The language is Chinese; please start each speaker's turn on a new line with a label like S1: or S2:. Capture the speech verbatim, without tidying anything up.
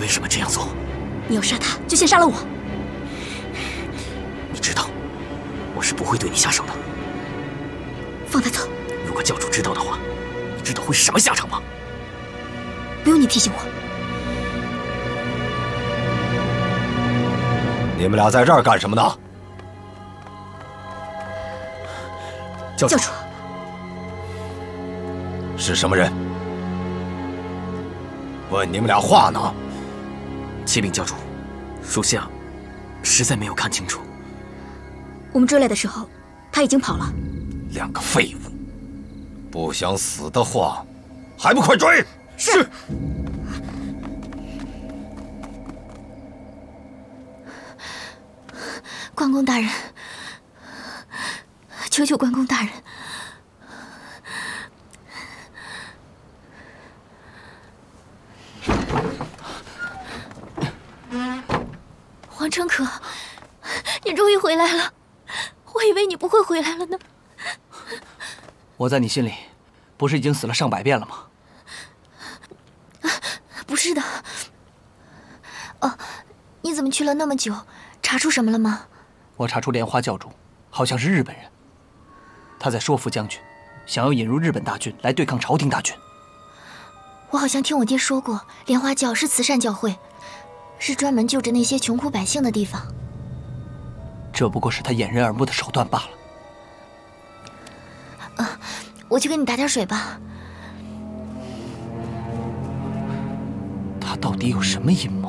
S1: 为什么这样做？
S2: 你要杀他，就先杀了我。
S1: 你知道，我是不会对你下手的。
S2: 放他走。
S1: 如果教主知道的话，你知道会是什么下场吗？
S2: 不用你提醒我。
S3: 你们俩在这儿干什么呢？
S1: 教主，
S2: 教主
S3: 是什么人？问你们俩话呢。
S1: 启禀教主，属下实在没有看清楚。
S2: 我们追来的时候，他已经跑了。
S3: 两个废物，不想死的话，还不快追！
S2: 是。关公大人，求求关公大人。黄成可，你终于回来了，我以为你不会回来了呢。
S4: 我在你心里，不是已经死了上百遍了吗？
S2: 不是的。哦，你怎么去了那么久？查出什么了吗？
S4: 我查出莲花教主好像是日本人，他在说服将军，想要引入日本大军来对抗朝廷大军。
S2: 我好像听我爹说过，莲花教是慈善教会，是专门救着那些穷苦百姓的地方。
S4: 这不过是他掩人耳目的手段罢了。
S2: 啊，我去给你打点水吧。
S4: 他到底有什么阴谋？